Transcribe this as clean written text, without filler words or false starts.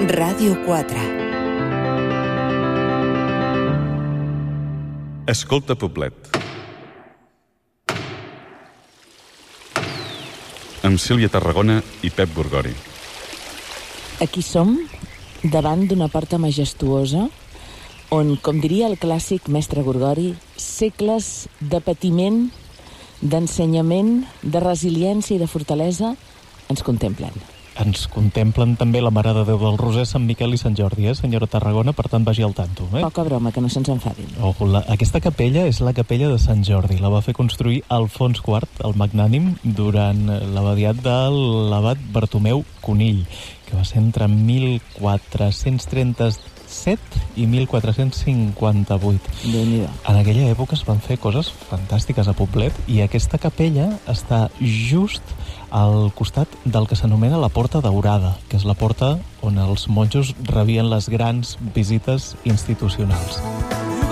Ràdio 4. Escolta Poblet. Amb Sílvia Tarragona i Pep Gorgori. Aquí som, davant d'una porta majestuosa, on, com diria el clàssic mestre Gorgori, segles de patiment, d'ensenyament, de resiliència i de fortalesa ens contemplen. Ens contemplen també la Mare de Déu del Roser, Sant Miquel i Sant Jordi, senyora Tarragona, per tant vagi al tanto. Poca broma, que no se'ns enfadin. Aquesta capella és la capella de Sant Jordi. La va fer construir Alfons IV, el magnànim, durant l'abadiat de l'abat Bartomeu Conill, que va ser entre 1437 i 1458. Déu-n'hi-do. En aquella època es van fer coses fantàstiques a Poblet i aquesta capella està just al costat del que s'anomena la Porta Daurada, que és la porta on els monjos rebien les grans visites institucionals.